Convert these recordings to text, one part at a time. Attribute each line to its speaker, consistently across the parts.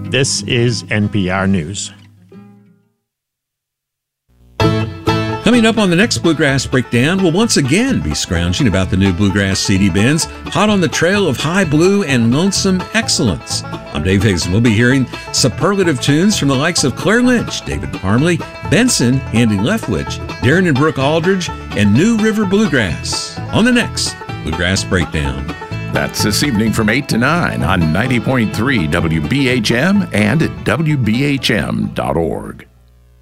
Speaker 1: This is NPR News.
Speaker 2: Coming up on the next Bluegrass Breakdown, we'll once again be scrounging about the new Bluegrass CD bins, hot on the trail of high blue and lonesome excellence. I'm Dave Higson. We'll be hearing superlative tunes from the likes of Claire Lynch, David Parmley, Benson, Andy Leftwich, Darren and Brooke Aldridge, and New River Bluegrass on the next Bluegrass Breakdown.
Speaker 3: That's this evening from 8 to 9 on 90.3 WBHM and at WBHM.org.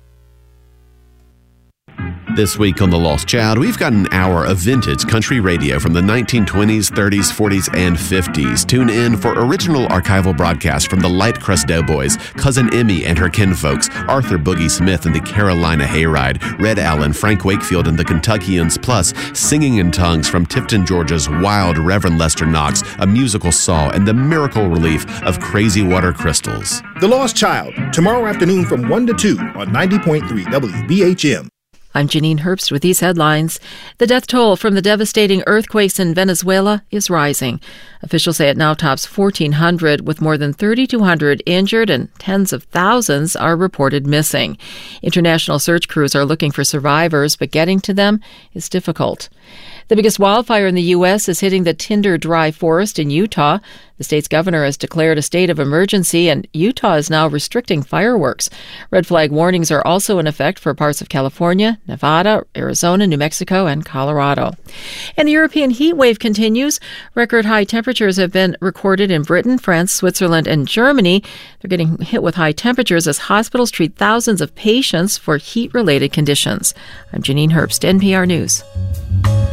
Speaker 4: This week on The Lost Child, we've got an hour of vintage country radio from the 1920s, 30s, 40s, and 50s. Tune in for original archival broadcasts from the Light Crust Doughboys, Cousin Emmy and her kinfolks, Arthur Boogie Smith and the Carolina Hayride, Red Allen, Frank Wakefield and the Kentuckians, plus Singing in Tongues from Tifton, Georgia's wild Reverend Lester Knox, a musical saw, and the miracle relief of Crazy Water Crystals.
Speaker 5: The Lost Child, tomorrow afternoon from 1 to 2 on 90.3 WBHM.
Speaker 6: I'm Janine Herbst with these headlines. The death toll from the devastating earthquakes in Venezuela is rising. Officials say it now tops 1,400, with more than 3,200 injured and tens of thousands are reported missing. International search crews are looking for survivors, but getting to them is difficult. The biggest wildfire in the U.S. is hitting the Tinder Dry Forest in Utah. The state's governor has declared a state of emergency, and Utah is now restricting fireworks. Red flag warnings are also in effect for parts of California, Nevada, Arizona, New Mexico, and Colorado. And the European heat wave continues. Record high temperatures have been recorded in Britain, France, Switzerland, and Germany. They're getting hit with high temperatures as hospitals treat thousands of patients for heat-related conditions. I'm Janine Herbst, NPR News.